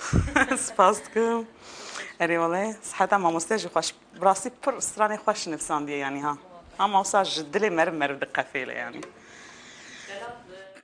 سپاس دکم. اری والله صحتا ما مستجی خوش براسی پر استرانی خوش نفسان دیه یعنی ها. هم اوسا جدلی مرم دقة فيله يعني.